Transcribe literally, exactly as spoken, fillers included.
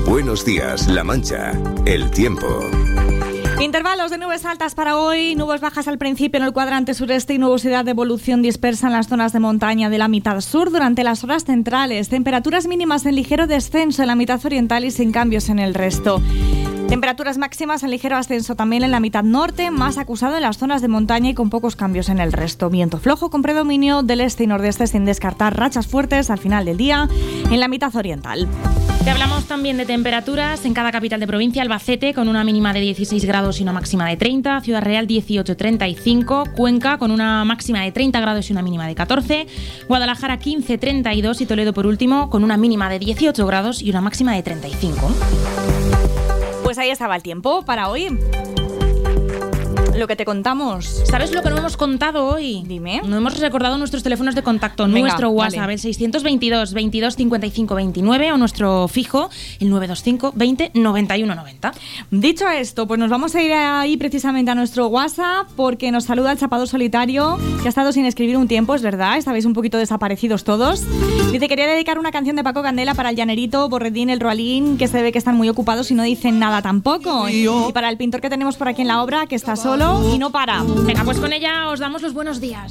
Buenos días, La Mancha. El tiempo. Intervalos de nubes altas para hoy, nubes bajas al principio en el cuadrante sureste y nubosidad de evolución dispersa en las zonas de montaña de la mitad sur durante las horas centrales. Temperaturas mínimas en ligero descenso en la mitad oriental y sin cambios en el resto. Temperaturas máximas en ligero ascenso también en la mitad norte, más acusado en las zonas de montaña y con pocos cambios en el resto. Viento flojo con predominio del este y nordeste sin descartar rachas fuertes al final del día en la mitad oriental. Te hablamos también de temperaturas en cada capital de provincia. Albacete con una mínima de dieciséis grados y una máxima de treinta. Ciudad Real dieciocho treinta y cinco. Cuenca con una máxima de treinta grados y una mínima de catorce. Guadalajara quince treinta y dos y Toledo por último con una mínima de dieciocho grados y una máxima de treinta y cinco. Pues ahí estaba el tiempo para hoy. Lo que te contamos. ¿Sabes lo que no hemos contado hoy? Dime. No hemos recordado nuestros teléfonos de contacto. Venga, nuestro WhatsApp, vale. el seiscientos veintidós, veintidós cincuenta y cinco veintinueve o nuestro fijo, el novecientos veinticinco, veinte, noventa y uno noventa. Dicho esto, pues nos vamos a ir ahí precisamente a nuestro WhatsApp porque nos saluda el chapador solitario que ha estado sin escribir un tiempo, es verdad, estabais un poquito desaparecidos todos. Dice, quería dedicar una canción de Paco Candela para el Llanerito, Borredín, el Roalín, que se ve que están muy ocupados y no dicen nada tampoco. Y para el pintor que tenemos por aquí en la obra, que está solo y no para. Venga, pues con ella os damos los buenos días.